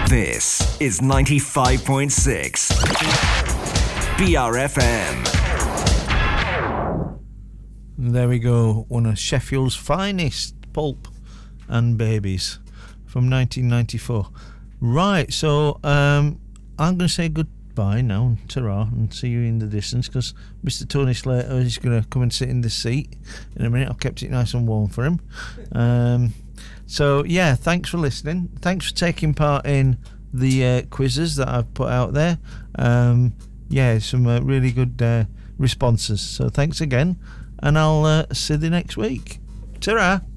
This is 95.6 BRFM. There we go. One of Sheffield's finest, Pulp and Babies from 1994. Right, so I'm going to say goodbye now, ta-ra, and see you in the distance, because Mr. Tony Slater is going to come and sit in this seat in a minute. I've kept it nice and warm for him. So, yeah, thanks for listening. Thanks for taking part in the quizzes that I've put out there. Yeah, some really good responses. So thanks again, and I'll see you next week. Ta-ra!